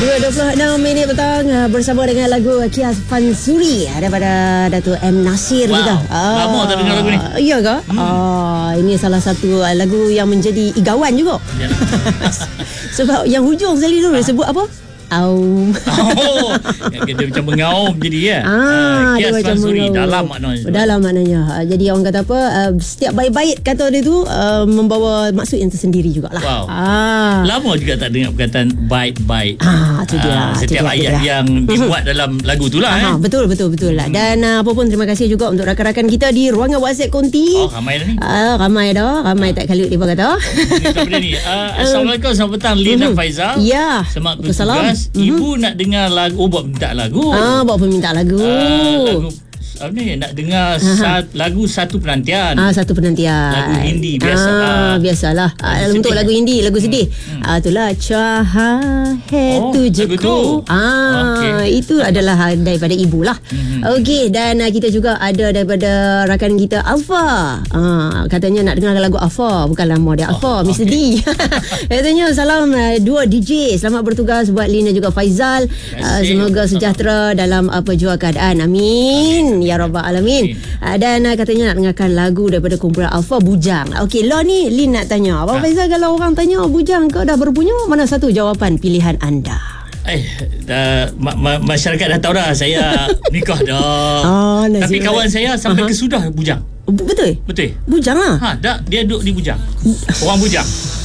2:26 petang bersama dengan lagu Kias Fansuri daripada Datuk M. Nasir kita. Lama tak dengar lagu ni. Iya ke? Ini salah satu lagu yang menjadi igawan juga. Ya. Sebab yang hujung sekali tu dia sebut apa? Aum. Dia macam mengaum jadi ya. Kias Fansuri dalam maknanya. Dalam maknanya. Jadi orang kata apa, setiap bait-bait kata dia tu membawa maksud yang tersendiri jugalah. Wow. Lama juga tak dengar perkataan bait-bait. Tu dia. Setiap ayat yang dibuat dalam lagu tu lah. Betul lah. Dan apa pun terima kasih juga untuk rakan-rakan kita di ruangan WhatsApp Konti. Ramai dah ni. Ramai tak kalut dia kata. Siapa dia ni? Assalamualaikum, selamat petang Lin dan Faizal. Ya. Selamat bertugas. Ibu nak dengar lagu. Buat minta lagu. Buat permintaan lagu. Lagu apa ni? Nak dengar lagu Satu Penantian. Satu Penantian. Lagu Hindi biasa. Biasalah. Untuk lagu Hindi, lagu sedih. Itulah Chahe Tujhko. Itu adalah daripada ibu lah. Okey, dan kita juga ada daripada rakan kita Alfa. Katanya nak dengar lagu Alfa, bukan nama dia Alfa, Mr. D. Katanya salam dua DJ, selamat bertugas buat Lin dan juga Faizal. Semoga sejahtera dalam jua keadaan. Amin. Ya Rabbal Alamin. Dan katanya nak dengarkan lagu daripada kumpulan Alfa, Bujang. Okey, lo ni Lin nak tanya. Abang Faizal, kalau orang tanya Bujang kau dah berpunya, mana satu jawapan pilihan anda? Masyarakat dah tahu dah saya nikah dah. Tapi kawan saya sampai kesudah Bujang. Betul? Betul. Bujang lah. Dia duduk di Bujang. Orang Bujang.